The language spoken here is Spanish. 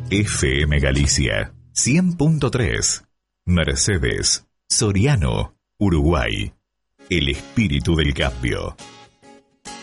FM Galicia 100.3. Mercedes, Soriano, Uruguay. El espíritu del cambio.